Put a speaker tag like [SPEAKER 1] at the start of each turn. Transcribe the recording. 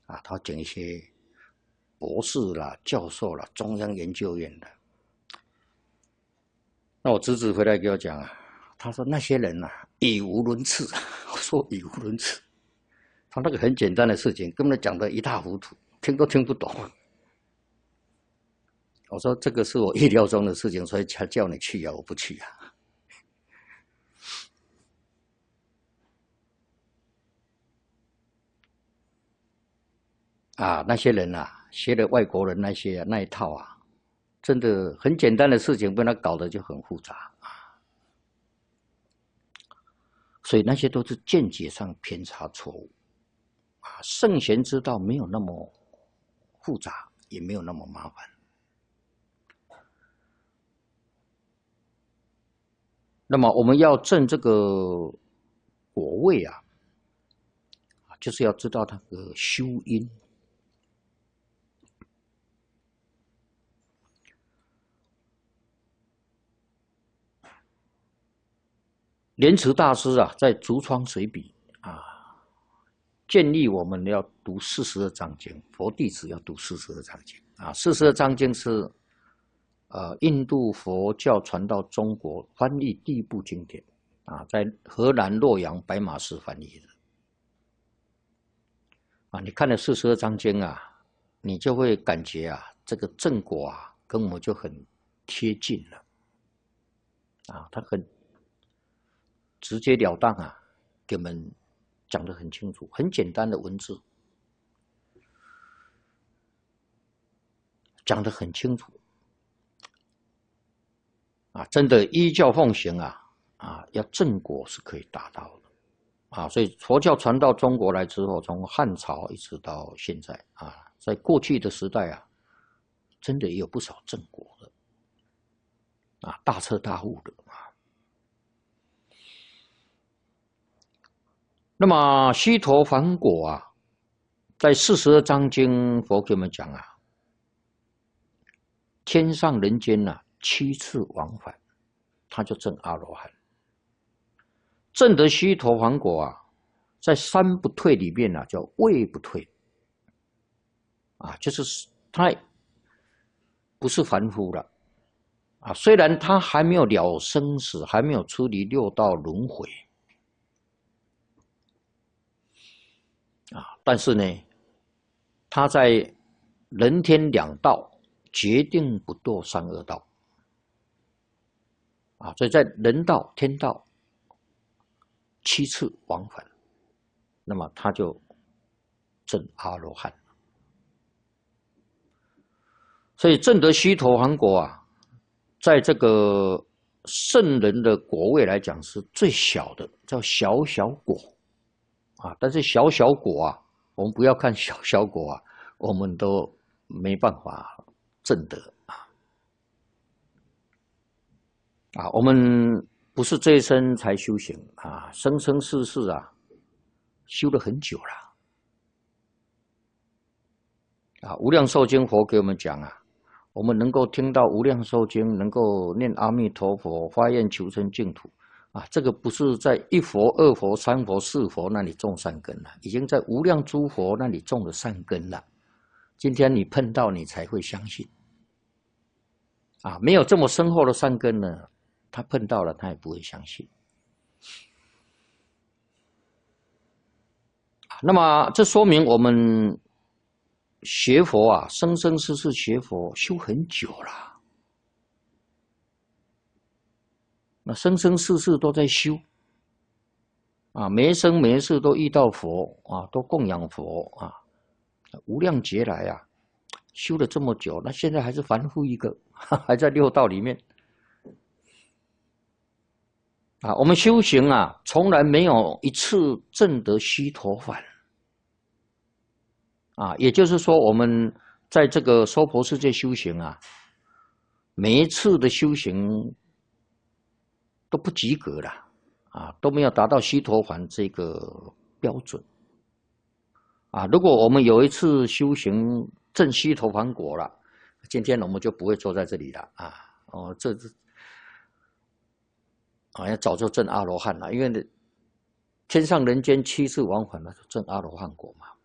[SPEAKER 1] 啊，他讲一些博士啦、教授啦、中央研究院的。那我侄子回来给我讲啊，他说那些人啊语无伦次。我说语无伦次，他那个很简单的事情，根本讲得一塌糊涂，听都听不懂。我说这个是我意料中的事情，所以才叫你去啊，我不去啊。啊，那些人啊，学的外国人那些那一套啊，真的很简单的事情，被他搞得就很复杂啊。所以那些都是见解上偏差错误啊。圣贤之道没有那么复杂，也没有那么麻烦。那么我们要证这个果位啊，就是要知道它的修因。莲池大师啊，在《竹窗随笔》啊，建议我们要读42章经，佛弟子要读42章经啊。42章经是印度佛教传到中国翻译第一部经典啊，在荷兰洛阳白马寺翻译的啊。你看了42章经啊，你就会感觉啊，这个正果啊，跟我们就很贴近了啊，它很直截了当啊，给我们讲得很清楚，很简单的文字，讲得很清楚啊，真的依教奉行啊，要正果是可以达到的啊。所以佛教传到中国来之后，从汉朝一直到现在啊，在过去的时代啊，真的也有不少正果的啊，大彻大悟的啊。那么须陀洹果啊，在42章经佛给我们讲啊，天上人间啊7次往返，他就证阿罗汉。证得须陀洹果啊，在三不退里面啊，叫位不退啊，就是他不是凡夫了啊。虽然他还没有了生死，还没有出离六道轮回啊，但是呢，他在人天两道决定不堕三恶道啊，所以在人道、天道7次往返，那么他就证阿罗汉。所以证得须陀洹果啊，在这个圣人的果位来讲是最小的，叫小小果啊。但是小小果啊，我们不要看小小果啊，我们都没办法证得啊。我们不是这一生才修行啊，生生世世啊，修了很久了啊。无量寿经佛给我们讲啊，我们能够听到无量寿经，能够念阿弥陀佛，发愿求生净土啊，这个不是在一佛、二佛、三佛、四佛那里种善根了，已经在无量诸佛那里种了善根了。今天你碰到，你才会相信啊，没有这么深厚的善根呢，他碰到了，他也不会相信。那么这说明我们学佛啊，生生世世学佛修很久了，那生生世世都在修啊，每一生每一世都遇到佛啊，都供养佛啊，无量劫来啊，修了这么久，那现在还是凡夫一个，还在六道里面啊。我们修行啊，从来没有一次证得须陀洹啊，也就是说，我们在这个娑婆世界修行啊，每一次的修行都不及格了啊，都没有达到须陀洹这个标准啊。如果我们有一次修行证须陀洹果了，今天我们就不会坐在这里了啊。哦，这好像早就证阿罗汉了，因为天上人间7次往返，那就证阿罗汉果嘛。